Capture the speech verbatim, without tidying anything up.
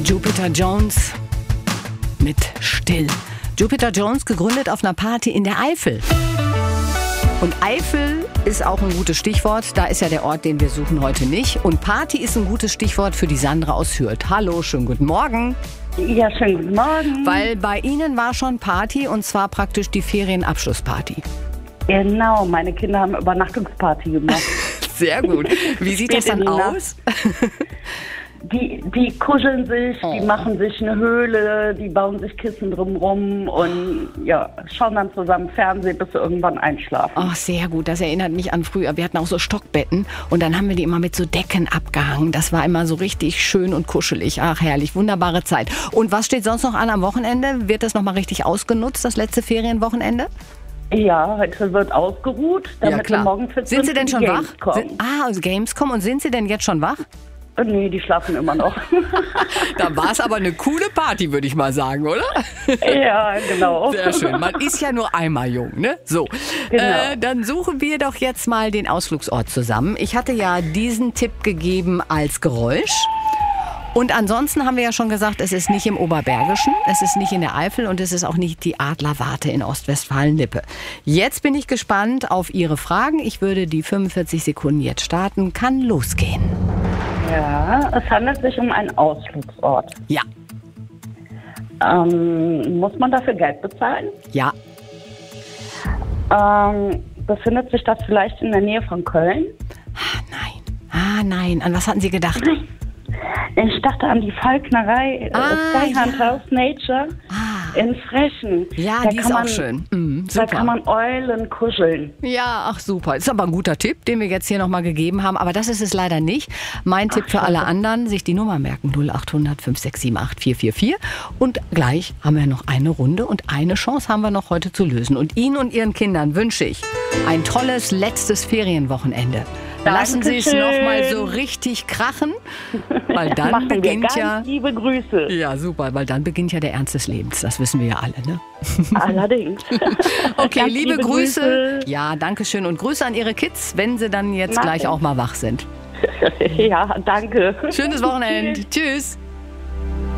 Jupiter Jones mit Still. Jupiter Jones gegründet auf einer Party in der Eifel. Und Eifel ist auch ein gutes Stichwort. Da ist ja der Ort, den wir suchen heute nicht. Und Party ist ein gutes Stichwort für die Sandra aus Hürth. Hallo, schönen guten Morgen. Ja, schönen guten Morgen. Weil bei Ihnen war schon Party und zwar praktisch die Ferienabschlussparty. Genau, meine Kinder haben Übernachtungsparty gemacht. Sehr gut. Wie sieht das dann aus? Die, die kuscheln sich, oh. die machen sich eine Höhle, die bauen sich Kissen drumrum und ja, schauen dann zusammen Fernsehen, bis sie irgendwann einschlafen. Ach, sehr gut. Das erinnert mich an früher. Wir hatten auch so Stockbetten und dann haben wir die immer mit so Decken abgehangen. Das war immer so richtig schön und kuschelig. Ach, herrlich. Wunderbare Zeit. Und was steht sonst noch an am Wochenende? Wird das nochmal richtig ausgenutzt, das letzte Ferienwochenende? Ja, heute wird ausgeruht, damit ja, klar. wir morgen fit sind. Sind Sie denn schon wach? Sind, ah, aus Gamescom. Und sind Sie denn jetzt schon wach? Nee, die schlafen immer noch. Da war es aber eine coole Party, würde ich mal sagen, oder? Ja, genau. Sehr schön. Man ist ja nur einmal jung, ne? So, genau. äh, dann suchen wir doch jetzt mal den Ausflugsort zusammen. Ich hatte ja diesen Tipp gegeben als Geräusch. Und ansonsten haben wir ja schon gesagt, es ist nicht im Oberbergischen, es ist nicht in der Eifel und es ist auch nicht die Adlerwarte in Ostwestfalen-Lippe. Jetzt bin ich gespannt auf Ihre Fragen. Ich würde die fünfundvierzig Sekunden jetzt starten. Kann losgehen. Ja, es handelt sich um einen Ausflugsort. Ja. Ähm, muss man dafür Geld bezahlen? Ja. Ähm, befindet sich das vielleicht in der Nähe von Köln? Ah, nein. Ah, nein. An was hatten Sie gedacht? Ich dachte an die Falknerei ah, äh, Sky Hunters ja. Nature ah. in Frechen. Ja, da die ist man, auch schön. Mhm, da super. kann man Eulen kuscheln. Ja, ach super. Ist aber ein guter Tipp, den wir jetzt hier nochmal gegeben haben. Aber das ist es leider nicht. Mein ach, Tipp für alle anderen, sich die Nummer merken. null acht hundert fünf sechs sieben acht vier vier vier. Und gleich haben wir noch eine Runde und eine Chance haben wir noch heute zu lösen. Und Ihnen und Ihren Kindern wünsche ich ein tolles letztes Ferienwochenende. Lassen Sie es noch mal so richtig krachen, weil dann Machen beginnt wir ganz ja liebe Grüße. Ja, super, weil dann beginnt ja der Ernst des Lebens. Das wissen wir ja alle, ne? Allerdings. Okay, ganz liebe, liebe Grüße. Grüße. Ja, danke schön und Grüße an Ihre Kids, wenn sie dann jetzt Mach gleich ich. auch mal wach sind. Ja, danke. Schönes Wochenende. Tschüss.